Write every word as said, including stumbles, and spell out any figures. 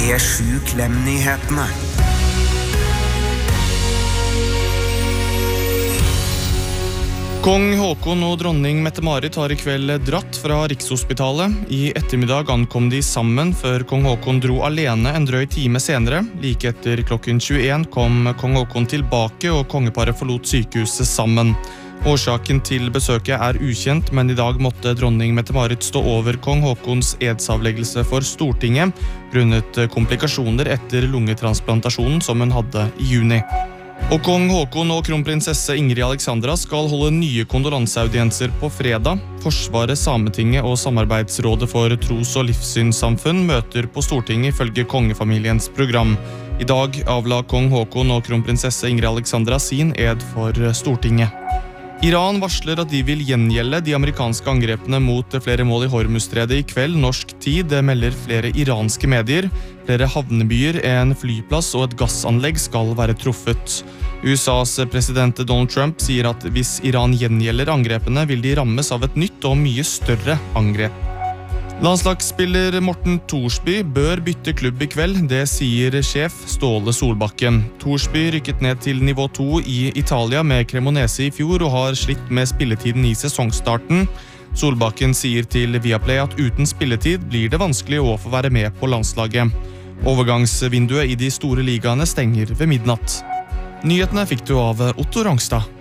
P sju Klem-nyhetene. Kong Håkon og dronning Mette-Marit har i kveld dratt fra Rikshospitalet. I ettermiddag ankom de sammen før kong Håkon dro alene en drøy time senere. Like etter klokken tjueen kom kong Håkon tilbake og kongeparet forlot sykehuset sammen. Årsaken til besøket er ukjent, men i dag måtte dronning Mette-Marit stå over kong Håkons edsavleggelse for Stortinget, grunnet komplikasjoner etter lungetransplantasjonen som hun hadde i juni. Og kong Håkon og kronprinsesse Ingrid Alexandra skal holde nye kondolanseaudienser på fredag. Forsvaret, Sametinget og Samarbeidsrådet for tros- og livssynssamfunn møter på Stortinget ifølge kongefamiliens program. I dag avla kong Håkon og kronprinsesse Ingrid Alexandra sin ed for Stortinget. Iran varsler at de vil gjengjelde de amerikanske angrepene mot flere mål i Hormuzstredet i kveld, norsk tid, melder flere iranske medier. Flere havnebyer, en flyplass og et gassanlegg skal være truffet. U S A's president Donald Trump sier at hvis Iran gjengjelder angrepene, vil de rammes av et nytt og mye større angrep. Landslagsspiller Morten Thorsby bør bytte klubb i kveld, det sier sjef Ståle Solbakken. Thorsby rykket ned til nivå to i Italia med Cremonese i fjor og har slitt med spilletiden i sesongstarten. Solbakken sier til Viaplay at uten spilletid blir det vanskelig å få være med på landslaget. Overgangsvinduet i de store ligaene stenger ved midnatt. Nyhetene fikk du av Otto Rangstad.